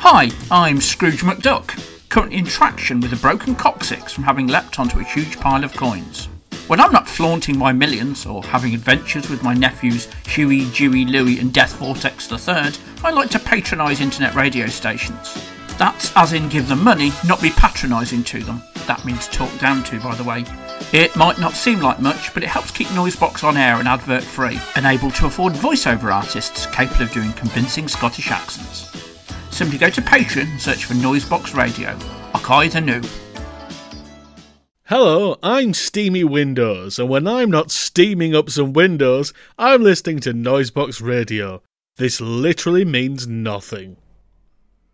Hi, I'm Scrooge McDuck, currently in traction with a broken coccyx from having leapt onto a huge pile of coins. When I'm not flaunting my millions or having adventures with my nephews Huey, Dewey, Louie and Death Vortex III, I like to patronise internet radio stations. That's as in give them money, not be patronising to them. That means talk down to, by the way. It might not seem like much, but it helps keep Noisebox on air and advert free, and able to afford voiceover artists capable of doing convincing Scottish accents. Simply go to Patreon and search for Noisebox Radio. Okai the New. Hello, I'm Steamy Windows, and when I'm not steaming up some windows, I'm listening to Noisebox Radio. This literally means nothing.